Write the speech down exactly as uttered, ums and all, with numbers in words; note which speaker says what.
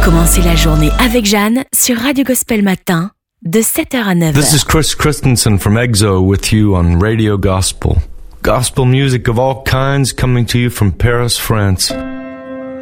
Speaker 1: Commencez la journée avec Jeanne sur Radio Gospel Matin de sept heures à neuf heures.
Speaker 2: This is Chris Christensen from EXO with you on Radio Gospel. Gospel music of all kinds coming to you from Paris, France.